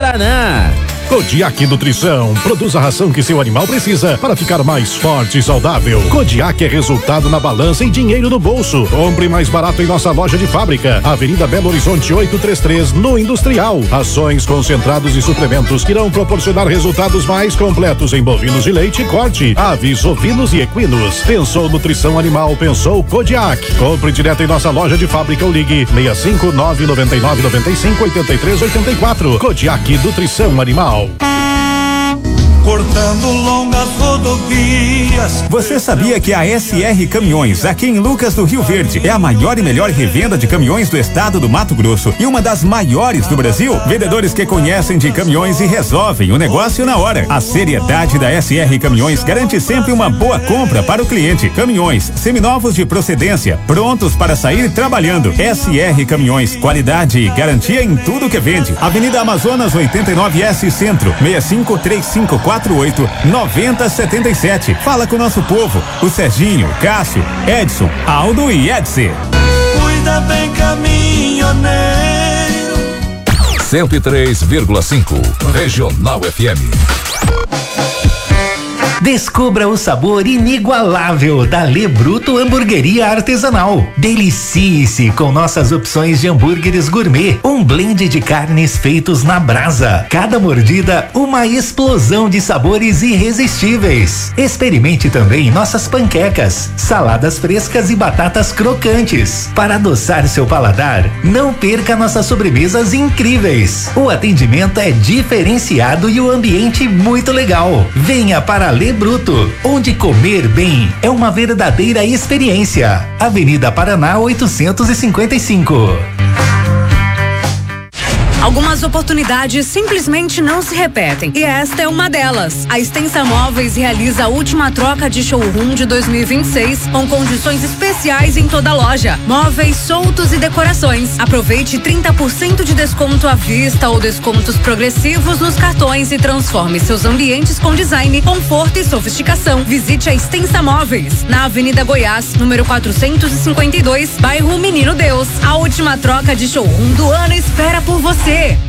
Paraná. Kodiak Nutrição produz a ração que seu animal precisa para ficar mais forte e saudável. Kodiak é resultado na balança e dinheiro no bolso. Compre mais barato em nossa loja de fábrica, Avenida Belo Horizonte 833, no Industrial. Rações, concentrados e suplementos que irão proporcionar resultados mais completos em bovinos de leite e corte, aves, ovinos e equinos. Pensou nutrição animal, pensou Kodiak. Compre direto em nossa loja de fábrica ou ligue 65 999 95 83 84. Kodiak Nutrição Animal. Cortando longas rodovias. Você sabia que a SR Caminhões, aqui em Lucas do Rio Verde, é a maior e melhor revenda de caminhões do estado do Mato Grosso e uma das maiores do Brasil? Vendedores que conhecem de caminhões e resolvem o negócio na hora. A seriedade da SR Caminhões garante sempre uma boa compra para o cliente. Caminhões seminovos de procedência, prontos para sair trabalhando. SR Caminhões, qualidade e garantia em tudo que vende. Avenida Amazonas 89S Centro, 653548-9077. Fala com o nosso povo, o Serginho, Cássio, Edson, Aldo e Edson. Cuida bem, caminhoneiro. 103,5 Regional FM. Descubra o sabor inigualável da Le Bruto Hamburgueria Artesanal. Delicie-se com nossas opções de hambúrgueres gourmet, um blend de carnes feitos na brasa. Cada mordida, uma explosão de sabores irresistíveis. Experimente também nossas panquecas, saladas frescas e batatas crocantes. Para adoçar seu paladar, não perca nossas sobremesas incríveis. O atendimento é diferenciado e o ambiente muito legal. Venha para Le Bruto, onde comer bem é uma verdadeira experiência. Avenida Paraná 855. Algumas oportunidades simplesmente não se repetem e esta é uma delas. A Extensa Móveis realiza a última troca de showroom de 2026 com condições especiais em toda a loja. Móveis soltos e decorações. Aproveite 30% de desconto à vista ou descontos progressivos nos cartões e transforme seus ambientes com design, conforto e sofisticação. Visite a Extensa Móveis na Avenida Goiás, número 452, bairro Menino Deus. A última troca de showroom do ano espera por você.